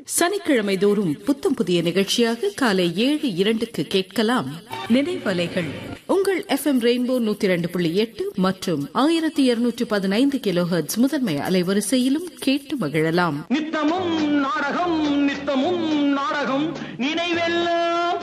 சனிக்கிழமை தோறும் புத்தம் புதிய நிகழ்ச்சியாக காலை 7:02 கேட்கலாம். நினைவலைகள் உங்கள் FM ரெயின்போ 102.8 மற்றும் 1215 கிலோஹெர்ட்ஸ் முதன்மை அலைவரிசையிலும் கேட்டு மகிழலாம். நித்தமும் நாடகம் நித்தமும் நாடகம் நினைவெல்லாம்